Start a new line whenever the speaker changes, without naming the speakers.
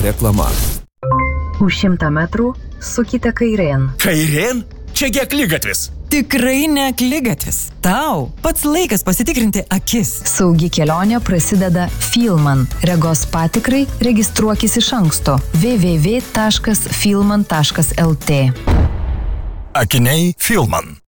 reklama.
Už 100 metrų sukite kairėn.
Kairėn? Čiagi akligatvis.
Tikrai ne akligatvis. Tau pats laikas pasitikrinti akis.
Saugi kelionė prasideda Filman. Regos patikrai registruokis iš anksto www.filman.lt.
Akiniai Filman.